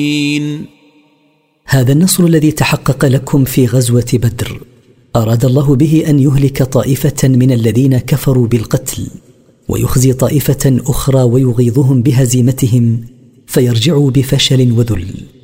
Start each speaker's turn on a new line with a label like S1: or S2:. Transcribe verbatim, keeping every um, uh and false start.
S1: هذا النصر الذي تحقق لكم في غزوة بدر أراد الله به أن يهلك طائفة من الذين كفروا بالقتل ويخزي طائفة أخرى ويغيظهم بهزيمتهم فيرجعوا بفشل وذل.